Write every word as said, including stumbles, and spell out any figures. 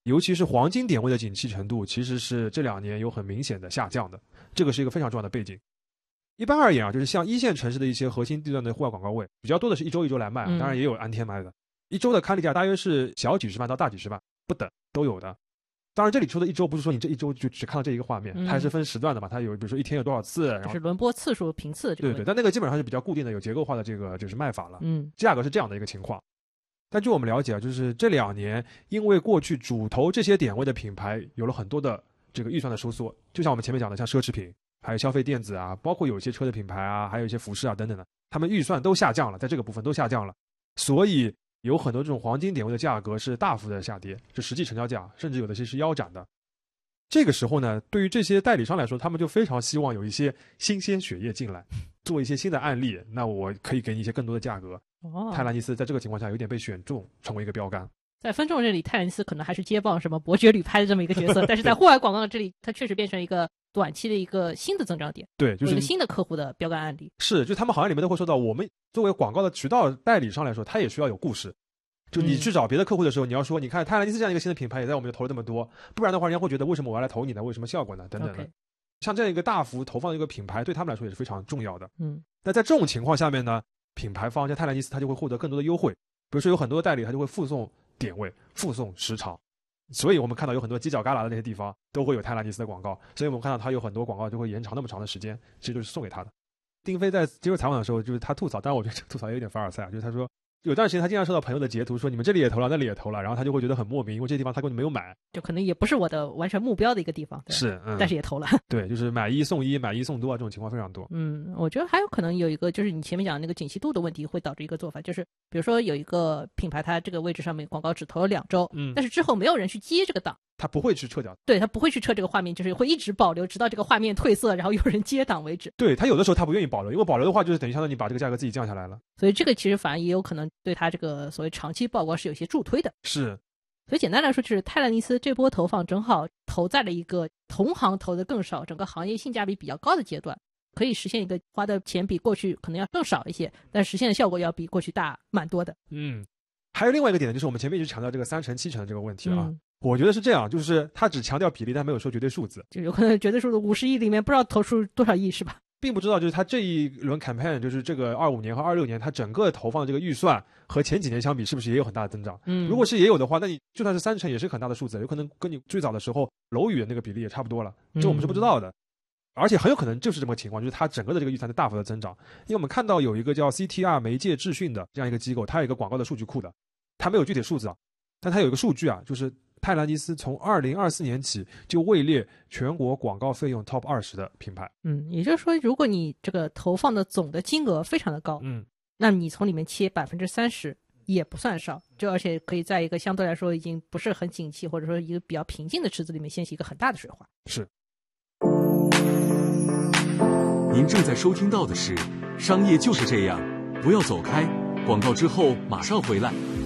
尤其是黄金点位的景气程度，其实是这两年有很明显的下降的，这个是一个非常重要的背景。一般而言啊，就是像一线城市的一些核心地段的户外广告位，比较多的是一周一周来卖，当然也有按天卖的。嗯、一周的刊例价大约是小几十万到大几十万不等都有的。当然这里说的一周不是说你这一周就只看到这一个画面，嗯、它还是分时段的嘛，它有比如说一天有多少次，然后就是轮播次数、频次。 对对，但那个基本上是比较固定的、有结构化的这个就是卖法了。 嗯， 价格是这样的一个情况。但据我们了解啊，就是这两年因为过去主投这些点位的品牌有了很多的这个预算的收缩，就像我们前面讲的，像奢侈品。还有消费电子啊，包括有一些车的品牌啊，还有一些服饰啊等等的，他们预算都下降了，在这个部分都下降了，所以有很多这种黄金点位的价格是大幅的下跌，就实际成交价甚至有的些是腰斩的。这个时候呢，对于这些代理商来说，他们就非常希望有一些新鲜血液进来，做一些新的案例，那我可以给你一些更多的价格。哦，泰兰尼斯在这个情况下有点被选中，成为一个标杆。 在分众这里，泰兰尼斯可能还是接棒什么伯爵旅拍的这么一个角色，但是在户外广告这里，它确实变成一个短期的一个新的增长点， 对，就是一个新的客户的标杆案例。 是，就他们好像里面都会说到，我们作为广告的渠道代理商来说，他也需要有故事。就你去找别的客户的时候，嗯、你要说，你看泰兰尼斯这样一个新的品牌也在我们就投了这么多，不然的话，人家会觉得为什么我要来投你呢？为什么效果呢？等等的。Okay. 像这样一个大幅投放的一个品牌，对他们来说也是非常重要的。嗯，那在这种情况下面呢，品牌方像泰兰尼斯，他就会获得更多的优惠，比如说有很多代理他就会附送点位、附送时长。所以我们看到有很多犄角旮旯的那些地方都会有泰兰尼斯的广告，所以我们看到他有很多广告就会延长那么长的时间，其实就是送给他的。丁飞在接受采访的时候，就是他吐槽，当然我觉得吐槽也有点凡尔赛啊，就是他说有段时间他经常收到朋友的截图，说你们这里也投了，那里也投了，然后他就会觉得很莫名，因为这些地方他根本没有买， 就可能也不是我的完全目标的一个地方， 是，嗯， 但是也投了。 对，就是买一送一、买一送多啊，这种情况非常多。 嗯，我觉得还有可能有一个就是你前面讲的那个景气度的问题，会导致一个做法，就是比如说有一个品牌，它这个位置上面广告只投了两周，嗯，但是之后没有人去接这个档。 他不会去撤掉， 对，他不会去撤这个画面，就是会一直保留，直到这个画面褪色，然后有人接档为止。 对，他有的时候他不愿意保留，因为保留的话就是等于相当于你把这个价格自己降下来了。 所以这个其实反而也有可能对他这个所谓长期曝光是有些助推的。 是， 所以简单来说，就是泰兰尼斯这波投放正好投在了一个同行投的更少，整个行业性价比比较高的阶段，可以实现一个花的钱比过去可能要更少一些，但实现的效果要比过去大蛮多的。 嗯，还有另外一个点呢，就是我们前面一直强调这个三成七成的这个问题啊。嗯，我觉得是这样，就是他只强调比例，但没有说绝对数字， 就有可能绝对数字五十亿里面不知道投出多少亿是吧？ 并不知道，就是他这一轮 campaign， 就是这个二五年和二六年，他整个投放的这个预算和前几年相比，是不是也有很大的增长？嗯，如果是也有的话，那你就算是三成，也是很大的数字，有可能跟你最早的时候楼宇的那个比例也差不多了，这我们是不知道的。嗯，而且很有可能就是这么个情况，就是它整个的这个预算在大幅的增长，因为我们看到有一个叫 C T R 媒介智讯的这样一个机构，它有一个广告的数据库的，它没有具体数字啊，但它有一个数据啊，就是泰兰尼斯从二零二四年起就位列全国广告费用 top 二十的品牌。 嗯，也就是说，如果你这个投放的总的金额非常的高，嗯，那你从里面切百分之三十也不算少，就而且可以在一个相对来说已经不是很景气或者说一个比较平静的池子里面掀起一个很大的水花。 是。 您正在收听到的是《商业就是这样》，不要走开，广告之后马上回来。